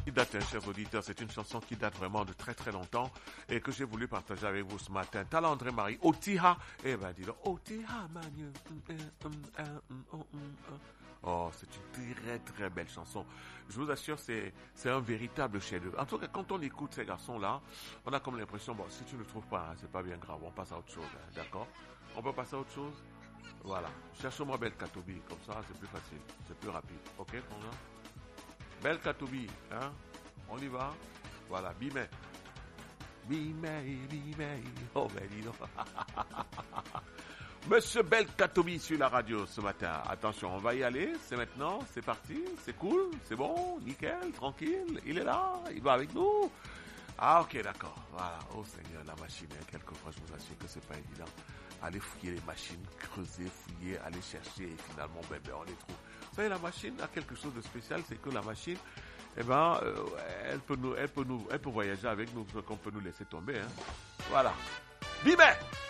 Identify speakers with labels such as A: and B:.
A: qui date, hein, chers auditeurs, c'est une chanson qui date vraiment de très très longtemps et que j'ai voulu partager avec vous ce matin. Tala André Marie, Otiha, eh ben dis donc, Otiha, Manu. Oh, c'est une très très belle chanson. Je vous assure, c'est un véritable chef-d'œuvre. En tout cas, quand on écoute ces garçons-là, on a comme l'impression, bon, si tu ne trouves pas, hein, c'est pas bien grave, on passe à autre chose, hein, d'accord? On peut passer à autre chose? Voilà. Cherche-moi Belle Katobi, comme ça, c'est plus facile, c'est plus rapide. Ok, Konga? Belle Katobi, hein? On y va? Voilà, Bimé. Bimé, Bimé. Oh, ben dis donc. Monsieur Bel Katobi sur la radio ce matin. Attention, on va y aller. C'est maintenant, c'est parti, c'est cool, c'est bon, nickel, tranquille. Il est là, il va avec nous. Ah, ok, d'accord. Voilà. Oh Seigneur, la machine, hein, quelquefois, je vous assure que c'est pas évident. Aller fouiller les machines, creuser, fouiller, aller chercher et finalement, ben, on les trouve. Vous savez, la machine a quelque chose de spécial, c'est que la machine, eh ben, elle peut voyager avec nous, ce qu'on peut nous laisser tomber, hein. Voilà. Bimé!